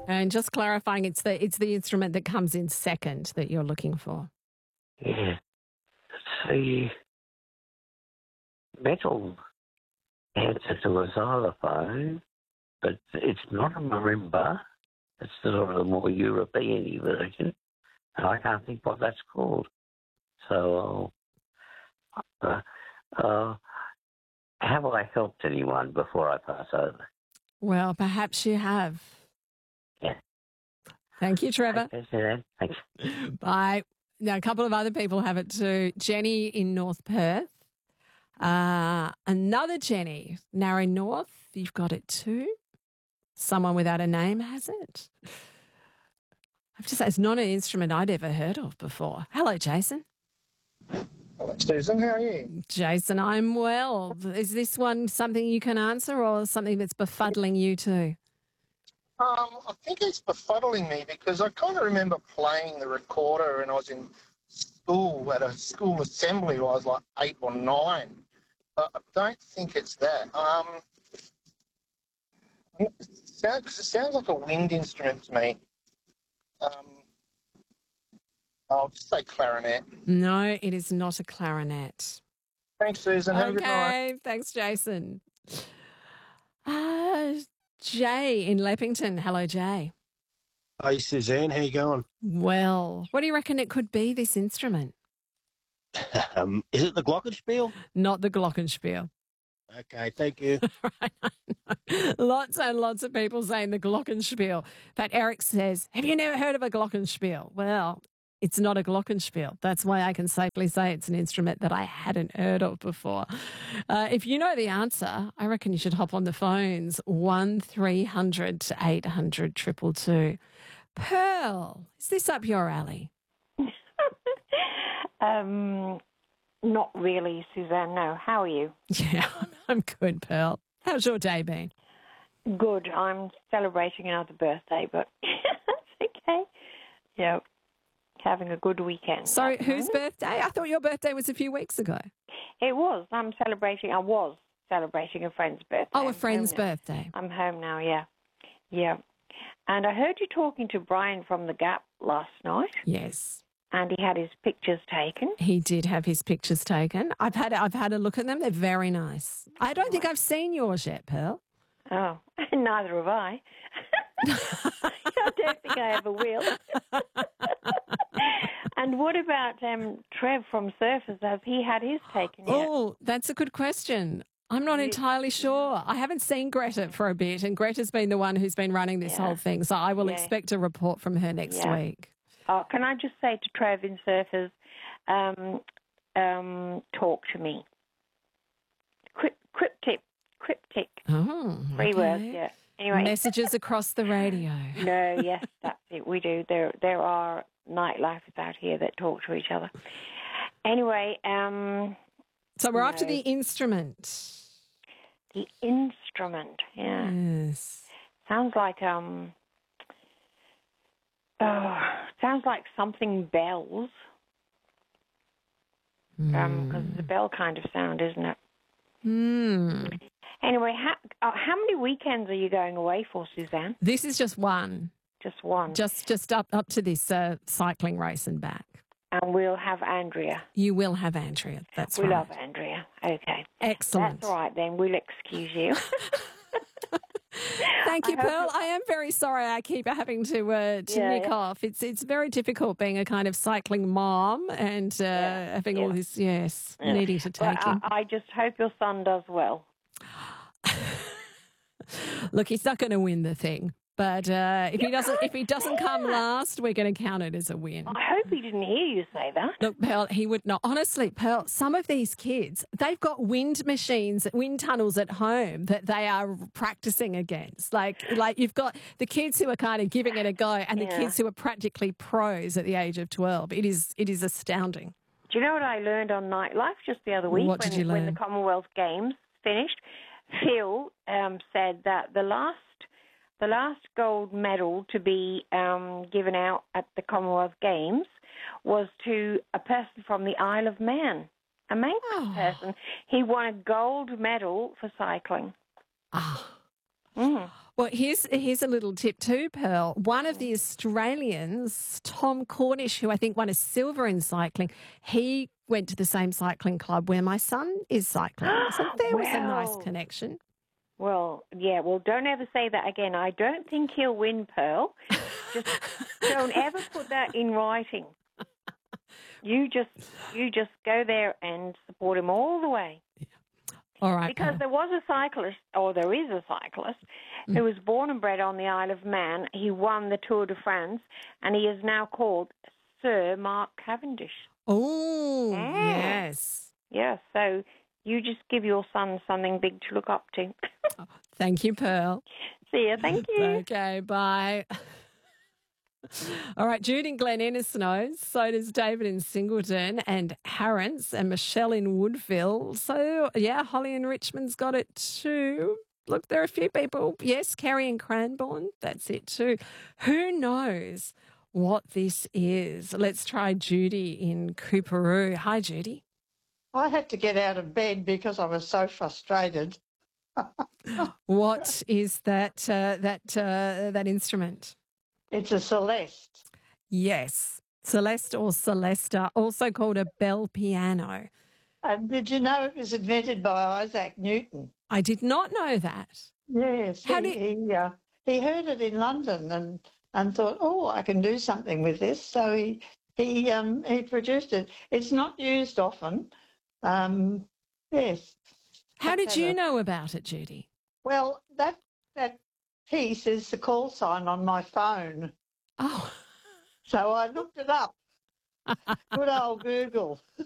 And just clarifying, it's the instrument that comes in second that you're looking for. Yeah. It's the metal answer to a xylophone, but it's not a marimba. It's sort of a more European version, and I can't think what that's called. So, have I helped anyone before I pass over? Well, perhaps you have. Yeah. Thank you, Trevor. Okay, thanks. Bye. Now, a couple of other people have it too. Jenny in North Perth. Another Jenny, Narre North. You've got it too. Someone without a name has it. I have to say, it's not an instrument I'd ever heard of before. Hello, Jason. Hello, Susan. How are you? Jason, I'm well. Is this one something you can answer or something that's befuddling you too? I think it's befuddling me because I kind of remember playing the recorder when I was in school, at a school assembly when I was like 8 or 9. But I don't think it's that. It sounds like a wind instrument to me. I'll just say clarinet. No, it is not a clarinet. Thanks, Susan. Have a good night. Okay, thanks, Jason. Jay in Leppington. Hello, Jay. Hey, Suzanne, how you going? Well, what do you reckon it could be, this instrument? Is it the glockenspiel? Not the glockenspiel. Okay, thank you. Lots and lots of people saying the glockenspiel. But Eric says, have you never heard of a glockenspiel? Well, it's not a glockenspiel. That's why I can safely say it's an instrument that I hadn't heard of before. If you know the answer, I reckon you should hop on the phones, 1300 800 222. Pearl, is this up your alley? Not really, Suzanne, no. How are you? Yeah, I'm good, Pearl. How's your day been? Good. I'm celebrating another birthday, but that's okay. Yeah, having a good weekend. Sorry, whose birthday? I thought your birthday was a few weeks ago. It was. I was celebrating a friend's birthday. Oh, a friend's birthday. I'm home now, yeah. Yeah. And I heard you talking to Brian from The Gap last night. Yes. And he had his pictures taken. He did have his pictures taken. I've had a look at them. They're very nice. I don't think I've seen yours yet, Pearl. Oh, neither have I. I don't think I ever will. And what about Trev from Surfers? Has he had his taken yet? Oh, that's a good question. I'm not entirely sure. I haven't seen Greta for a bit, and Greta's been the one who's been running this whole thing, so I will expect a report from her next week. Oh, can I just say to Trev in Surfers, talk to me. Cryptic. Oh, Three words, yeah. Anyway. Messages across the radio. No, yes, that's it. We do. There are nightlifers out here that talk to each other. Anyway, so we're after the instrument. The instrument, yeah. Yes. Sounds like something bells. Because it's a bell kind of sound, isn't it? Anyway, how many weekends are you going away for, Suzanne? This is just one. Just one. Just up to this cycling race and back. And we'll have Andrea. You will have Andrea. That's right. We love Andrea. Okay. Excellent. That's all right then. We'll excuse you. Thank you, Pearl. I am very sorry I keep having to nick off. It's very difficult being a kind of cycling mom and having all this, needing to take him. I just hope your son does well. Look, he's not going to win the thing. But if he doesn't come last, we're going to count it as a win. I hope he didn't hear you say that. Look, Pearl, he would not. Honestly, Pearl, some of these kids, they've got wind machines, wind tunnels at home that they are practicing against. Like you've got the kids who are kind of giving it a go and the kids who are practically pros at the age of 12. It is astounding. Do you know what I learned on Nightlife just the other week? What did you learn? When the Commonwealth Games finished, Phil said that the last gold medal to be given out at the Commonwealth Games was to a person from the Isle of Man, a Manx person. He won a gold medal for cycling. Well, here's a little tip too, Pearl. One of the Australians, Tom Cornish, who I think won a silver in cycling, he went to the same cycling club where my son is cycling. So there was a nice Wow. connection. Well, yeah. Well, don't ever say that again. I don't think he'll win, Pearl. Just don't ever put that in writing. You just go there and support him all the way. All right, Because Pearl. there was a cyclist, or there is a cyclist, who was born and bred on the Isle of Man. He won the Tour de France, and he is now called Sir Mark Cavendish. Oh, Mm. yes. Yeah, so you just give your son something big to look up to. Thank you, Pearl. See ya. Thank you. Okay, bye. All right, Jude in Glen Innes knows. So does David in Singleton and Harrence and Michelle in Woodville. So, yeah, Holly in Richmond's got it too. Look, there are a few people. Yes, Carrie in Cranbourne. That's it too. Who knows what this is? Let's try Judy in Cooperoo. Hi, Judy. I had to get out of bed because I was so frustrated. What is that instrument? It's a Celeste. Yes, Celeste or Celesta, also called a bell piano. And did you know it was invented by Isaac Newton? I did not know that. Yes. How He heard it in London and thought, oh, I can do something with this. So he produced it. It's not used often. Yes. How did you know about it, Judy? Well, that piece is the call sign on my phone. Oh, So I looked it up. Good old Google.